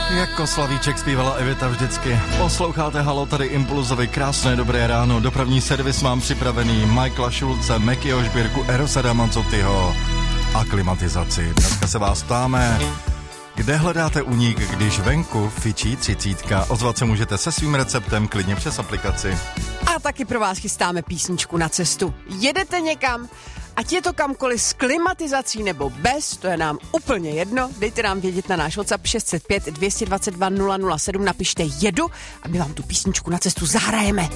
Jako slavíček zpívala Evita vždycky. Posloucháte Halo, tady Impulzovi, krásné dobré ráno. Dopravní servis mám připravený, Michaela Šulce, Mekyho Žbírku, Erosa Ramazzotyho a klimatizaci. Dneska se vás ptáme, kde hledáte únik, když venku fičí 30. Ozvat se můžete se svým receptem klidně přes aplikaci. A taky pro vás chystáme písničku na cestu. Jedete někam? Ať je to kamkoliv s klimatizací nebo bez, to je nám úplně jedno. Dejte nám vědět na náš WhatsApp 605 222 007, napište jedu a my vám tu písničku na cestu zahrajeme.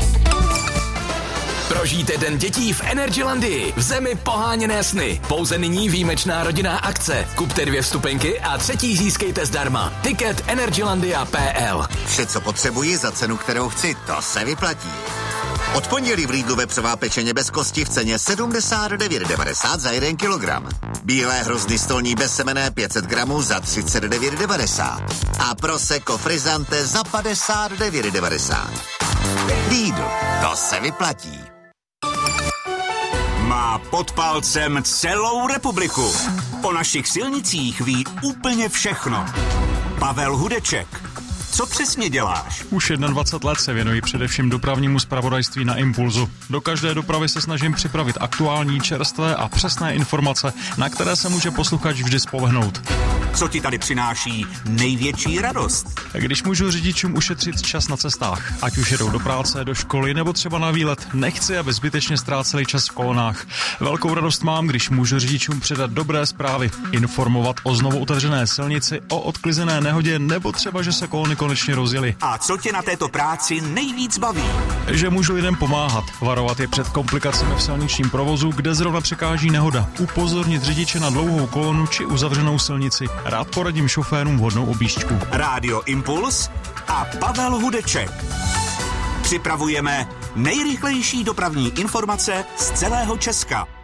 Prožijte den dětí v Energylandii, v zemi poháněné sny. Pouze nyní výjimečná rodinná akce. Kupte 2 vstupenky a 3. získejte zdarma. Tiket energylandia.pl. Vše, co potřebuji za cenu, kterou chci, to se vyplatí. Od pondělí v Lidlu vepřová pečeně bez kosti v ceně 79,90 za 1 kilogram. Bílé hrozny stolní bezsemenné 500 gramů za 39,90. A prosecco frizzante za 59,90. Lidl, to se vyplatí. Má pod palcem celou republiku. O našich silnicích ví úplně všechno. Pavel Hudeček. Co přesně děláš? Už 21 let se věnuji především dopravnímu zpravodajství na Impulzu. Do každé dopravy se snažím připravit aktuální, čerstvé a přesné informace, na které se může posluchač vždy spolehnout. Co ti tady přináší největší radost? Když můžu řidičům ušetřit čas na cestách, ať už jedou do práce, do školy nebo třeba na výlet, nechci, aby zbytečně ztráceli čas v kolonách. Velkou radost mám, když můžu řidičům předat dobré zprávy, informovat o znovu otevřené silnici, o odklizené nehodě nebo třeba, že se kolony konečně rozjeli. A co tě na této práci nejvíc baví? Že můžu lidem pomáhat, varovat je před komplikacemi v silničním provozu, kde zrovna překáží nehoda, upozornit řidiče na dlouhou kolonu či uzavřenou silnici. Rád poradím šoférům vhodnou objížďku. Rádio Impuls a Pavel Hudeček. Připravujeme nejrychlejší dopravní informace z celého Česka.